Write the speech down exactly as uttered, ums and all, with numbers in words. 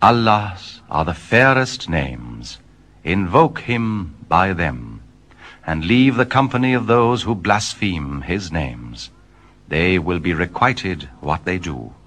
Allah's are the fairest names. Invoke him by them, and leave the company of those who blaspheme his names. They will be requited what they do.